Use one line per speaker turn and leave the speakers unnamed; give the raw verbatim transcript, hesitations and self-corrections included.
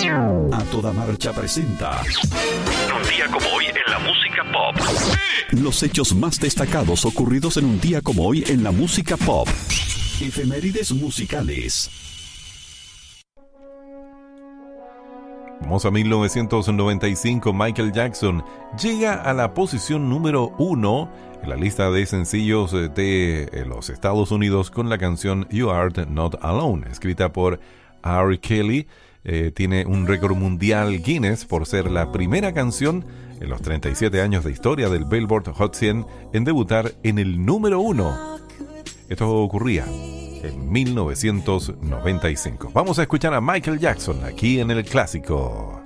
A Toda Marcha presenta
Un día como hoy en la música pop.
los hechos más destacados ocurridos en un día como hoy en la música pop. Efemérides musicales.
Vamos a mil novecientos noventa y cinco. Michael Jackson llega a la posición número uno en la lista de sencillos de los Estados Unidos con la canción You Are Not Alone, escrita por R. Kelly. Eh, tiene un récord mundial Guinness por ser la primera canción en los treinta y siete años de historia del Billboard Hot cien en debutar en el número uno. Esto ocurría en mil novecientos noventa y cinco. Vamos a escuchar a Michael Jackson aquí en el clásico.